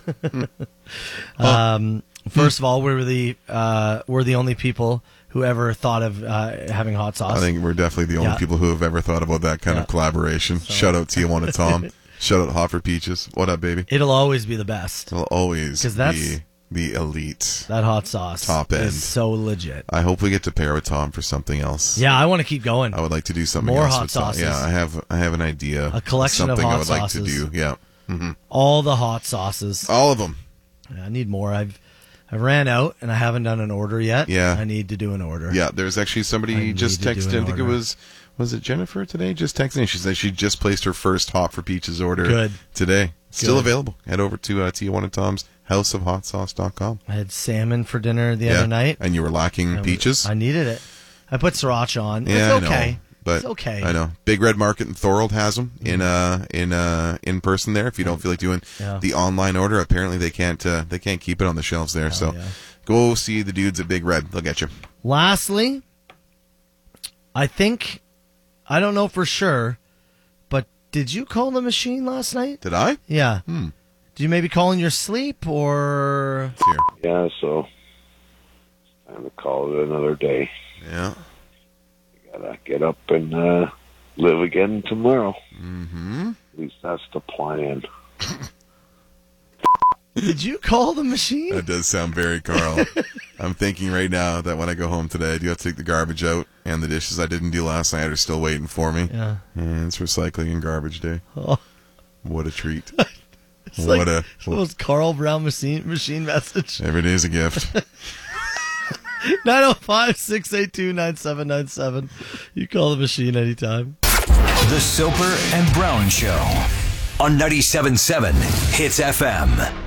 First of all, we're the only people who ever thought of having hot sauce. I think we're definitely the only people who have ever thought about that kind of collaboration. So. Shout out Tijuana Tom. Shout out Hot for Peaches. What up, baby? It'll always be the best. It'll always be the elite. That hot sauce top end is so legit. I hope we get to pair with Tom for something else. Yeah, I want to keep going. I would like to do something more else hot with Tom. sauces. Yeah, I have an idea. A collection of something hot I would sauces. like to do. Yeah. Mm-hmm. All the hot sauces. All of them. Yeah, I need more. I ran out and I haven't done an order yet. Yeah. I need to do an order. Yeah, there's actually somebody just texted. I think it was it Jennifer today? Just texting. She said she just placed her first Hot for Peaches order today. Still available. Head over to Tijuana Tom's houseofhotsauce.com. I had salmon for dinner the other night. And you were lacking peaches? I needed it. I put sriracha on. Yeah, it's okay. I know, but it's okay. I know. Big Red Market in Thorold has them in person there. If you don't feel like doing the online order, apparently they can't keep it on the shelves there. Go see the dudes at Big Red. They'll get you. Lastly, I don't know for sure, but did you call the machine last night? Did I? Yeah. Did you maybe call in your sleep or? Yeah, so time to call it another day. Yeah. You gotta get up and live again tomorrow. Mm-hmm. At least that's the plan. Did you call the machine? That does sound very Carl. I'm thinking right now that when I go home today, I do have to take the garbage out, and the dishes I didn't do last night are still waiting for me. Yeah. And it's recycling and garbage day. Oh. What a treat. It's like the most Carl Brown machine message. Every day's a gift. 905-682-9797. You call the machine anytime. The Soper and Brown Show on 97.7 Hits FM.